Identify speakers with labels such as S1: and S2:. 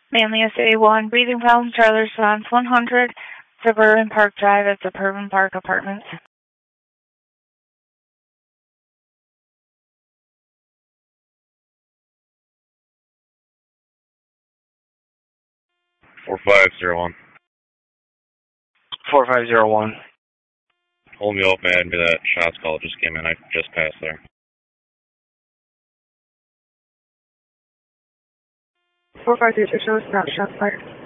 S1: Manlius A1, breathing problem, trailer response 100, Suburban Park Drive at Suburban Park Apartments.
S2: Four 4501.
S3: 4501.
S2: Hold me open, add me that shots call just came in. I just passed there.
S4: 4526 shows shots fired.